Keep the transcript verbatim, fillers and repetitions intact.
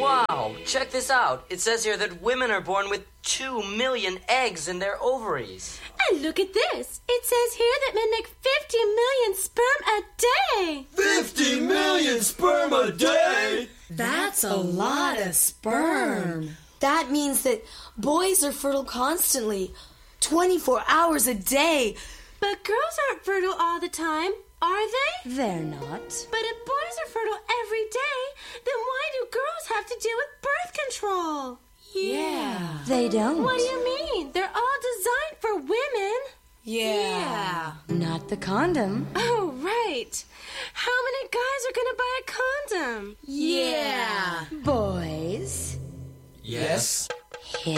Wow, check this out. It says here that women are born with two million eggs in their ovaries. And look at this. It says here that men make fifty million sperm a day. fifty million sperm a day? That's a lot of sperm. That means that boys are fertile constantly, twenty-four hours a day. But girls aren't fertile all the time, are they? They're not. But if boys are fertile every day, then why do girls have to deal with birth control? Yeah. They don't. What do you mean? They're all designed for women. Yeah. Not the condom. Oh, right. How many guys are going to buy a condom? Yeah. Boys. Yes.